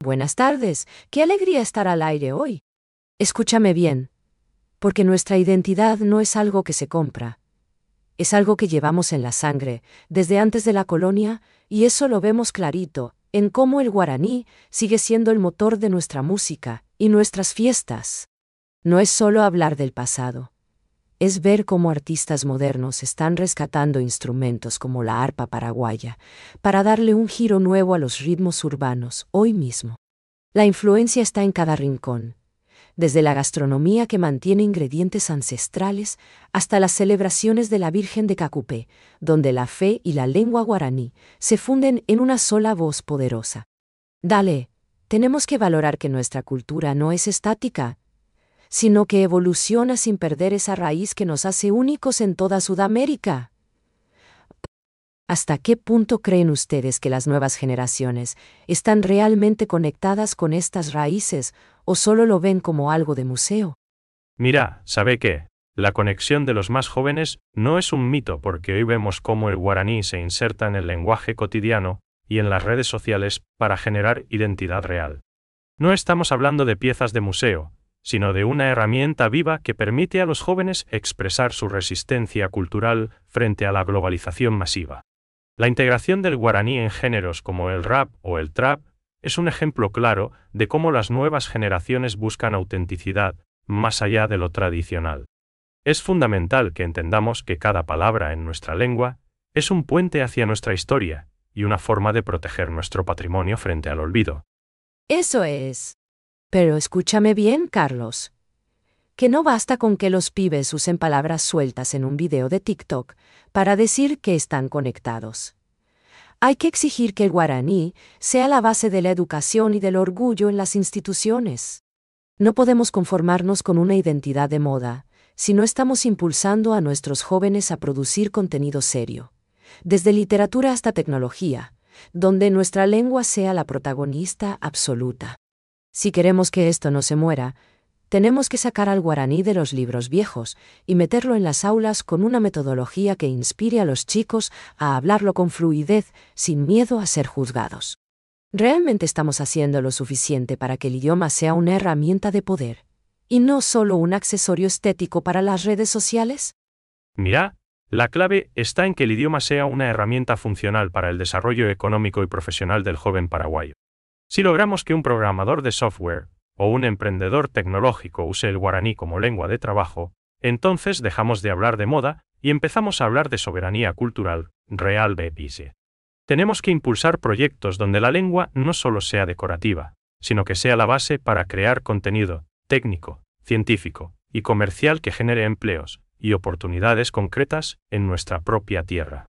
Buenas tardes, qué alegría estar al aire hoy. Escúchame bien, porque nuestra identidad no es algo que se compra. Es algo que llevamos en la sangre, desde antes de la colonia, y eso lo vemos clarito, en cómo el guaraní sigue siendo el motor de nuestra música y nuestras fiestas. No es solo hablar del pasado. Es ver cómo artistas modernos están rescatando instrumentos como la arpa paraguaya para darle un giro nuevo a los ritmos urbanos hoy mismo. La influencia está en cada rincón, desde la gastronomía que mantiene ingredientes ancestrales hasta las celebraciones de la Virgen de Cacupé, donde la fe y la lengua guaraní se funden en una sola voz poderosa. Dale, tenemos que valorar que nuestra cultura no es estática, sino que evoluciona sin perder esa raíz que nos hace únicos en toda Sudamérica. ¿Hasta qué punto creen ustedes que las nuevas generaciones están realmente conectadas con estas raíces o solo lo ven como algo de museo? Mira, ¿sabe qué? La conexión de los más jóvenes no es un mito porque hoy vemos cómo el guaraní se inserta en el lenguaje cotidiano y en las redes sociales para generar identidad real. No estamos hablando de piezas de museo, sino de una herramienta viva que permite a los jóvenes expresar su resistencia cultural frente a la globalización masiva. La integración del guaraní en géneros como el rap o el trap es un ejemplo claro de cómo las nuevas generaciones buscan autenticidad, más allá de lo tradicional. Es fundamental que entendamos que cada palabra en nuestra lengua es un puente hacia nuestra historia y una forma de proteger nuestro patrimonio frente al olvido. Eso es. Pero escúchame bien, Carlos. Que no basta con que los pibes usen palabras sueltas en un video de TikTok para decir que están conectados. Hay que exigir que el guaraní sea la base de la educación y del orgullo en las instituciones. No podemos conformarnos con una identidad de moda si no estamos impulsando a nuestros jóvenes a producir contenido serio, desde literatura hasta tecnología, donde nuestra lengua sea la protagonista absoluta. Si queremos que esto no se muera, tenemos que sacar al guaraní de los libros viejos y meterlo en las aulas con una metodología que inspire a los chicos a hablarlo con fluidez, sin miedo a ser juzgados. ¿Realmente estamos haciendo lo suficiente para que el idioma sea una herramienta de poder, y no solo un accesorio estético para las redes sociales? Mira, la clave está en que el idioma sea una herramienta funcional para el desarrollo económico y profesional del joven paraguayo. Si logramos que un programador de software o un emprendedor tecnológico use el guaraní como lengua de trabajo, entonces dejamos de hablar de moda y empezamos a hablar de soberanía cultural real de país. Tenemos que impulsar proyectos donde la lengua no solo sea decorativa, sino que sea la base para crear contenido técnico, científico y comercial que genere empleos y oportunidades concretas en nuestra propia tierra.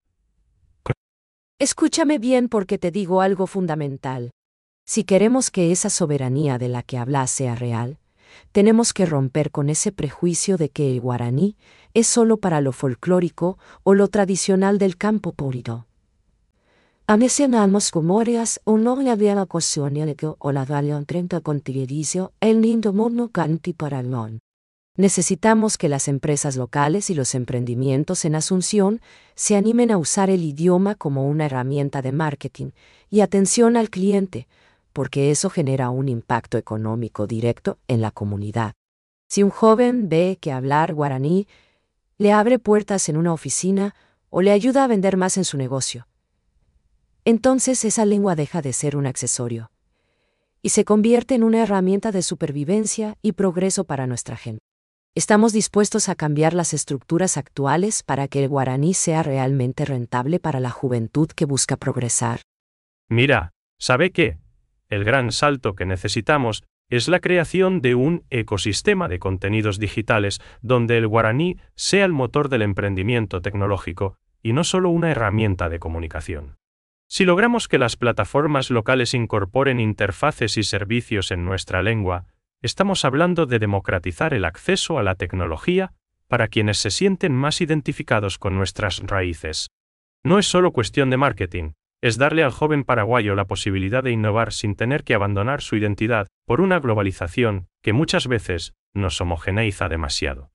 Escúchame bien porque te digo algo fundamental. Si queremos que esa soberanía de la que hablas sea real, tenemos que romper con ese prejuicio de que el guaraní es solo para lo folclórico o lo tradicional del campo púrido. Anhesionamos comorias o no le había la ocasión o la valión 30 contividicio el lindo mono canti para el mon. Necesitamos que las empresas locales y los emprendimientos en Asunción se animen a usar el idioma como una herramienta de marketing y atención al cliente, porque eso genera un impacto económico directo en la comunidad. Si un joven ve que hablar guaraní le abre puertas en una oficina o le ayuda a vender más en su negocio, entonces esa lengua deja de ser un accesorio y se convierte en una herramienta de supervivencia y progreso para nuestra gente. Estamos dispuestos a cambiar las estructuras actuales para que el guaraní sea realmente rentable para la juventud que busca progresar. Mira, ¿sabe qué? El gran salto que necesitamos es la creación de un ecosistema de contenidos digitales donde el guaraní sea el motor del emprendimiento tecnológico y no solo una herramienta de comunicación. Si logramos que las plataformas locales incorporen interfaces y servicios en nuestra lengua, estamos hablando de democratizar el acceso a la tecnología para quienes se sienten más identificados con nuestras raíces. No es solo cuestión de marketing, es darle al joven paraguayo la posibilidad de innovar sin tener que abandonar su identidad por una globalización que muchas veces nos homogeneiza demasiado.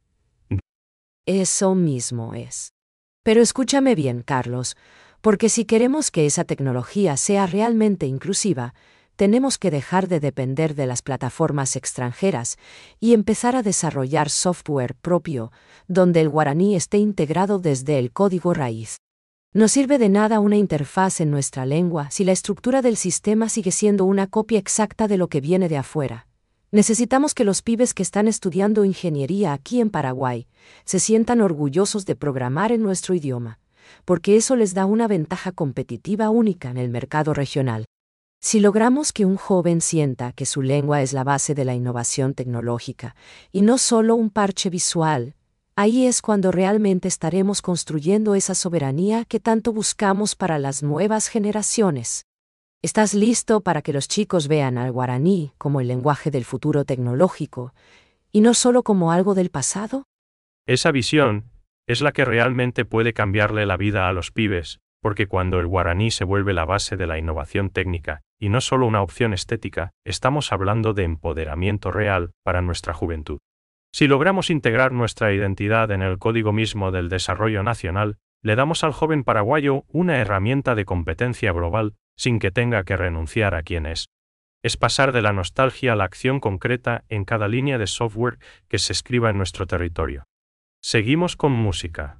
Eso mismo es. Pero escúchame bien, Carlos, porque si queremos que esa tecnología sea realmente inclusiva, tenemos que dejar de depender de las plataformas extranjeras y empezar a desarrollar software propio, donde el guaraní esté integrado desde el código raíz. No sirve de nada una interfaz en nuestra lengua si la estructura del sistema sigue siendo una copia exacta de lo que viene de afuera. Necesitamos que los pibes que están estudiando ingeniería aquí en Paraguay se sientan orgullosos de programar en nuestro idioma, porque eso les da una ventaja competitiva única en el mercado regional. Si logramos que un joven sienta que su lengua es la base de la innovación tecnológica y no solo un parche visual, ahí es cuando realmente estaremos construyendo esa soberanía que tanto buscamos para las nuevas generaciones. ¿Estás listo para que los chicos vean al guaraní como el lenguaje del futuro tecnológico y no solo como algo del pasado? Esa visión es la que realmente puede cambiarle la vida a los pibes, porque cuando el guaraní se vuelve la base de la innovación técnica, y no solo una opción estética, estamos hablando de empoderamiento real para nuestra juventud. Si logramos integrar nuestra identidad en el código mismo del desarrollo nacional, le damos al joven paraguayo una herramienta de competencia global sin que tenga que renunciar a quién es. Es pasar de la nostalgia a la acción concreta en cada línea de software que se escriba en nuestro territorio. Seguimos con música.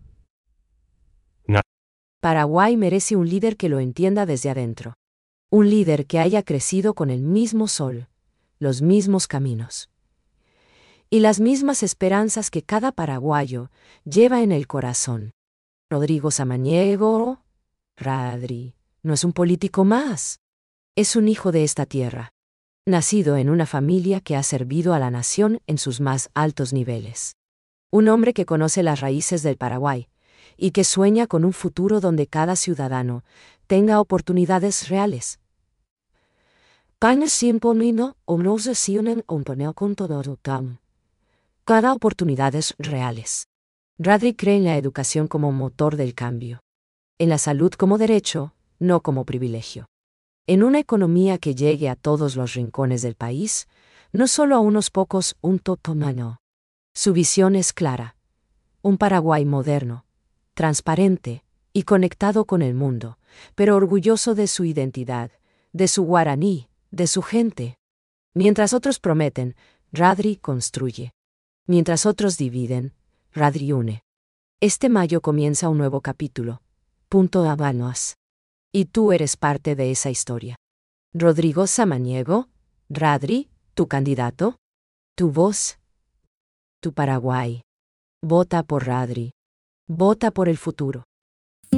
Paraguay merece un líder que lo entienda desde adentro. Un líder que haya crecido con el mismo sol, los mismos caminos y las mismas esperanzas que cada paraguayo lleva en el corazón. Rodrigo Samaniego, Radri, no es un político más. Es un hijo de esta tierra, nacido en una familia que ha servido a la nación en sus más altos niveles. Un hombre que conoce las raíces del Paraguay y que sueña con un futuro donde cada ciudadano tenga oportunidades reales. Cada oportunidades reales. Radri cree en la educación como motor del cambio. En la salud como derecho, no como privilegio. En una economía que llegue a todos los rincones del país, no solo a unos pocos, un totomano. Su visión es clara. Un Paraguay moderno, transparente y conectado con el mundo, pero orgulloso de su identidad, de su guaraní, de su gente. Mientras otros prometen, Radri construye. Mientras otros dividen, Radri une. Este mayo comienza un nuevo capítulo. Punto Habanos. Y tú eres parte de esa historia. Rodrigo Samaniego, Radri, tu candidato, tu voz, tu Paraguay. Vota por Radri. Vota por el futuro.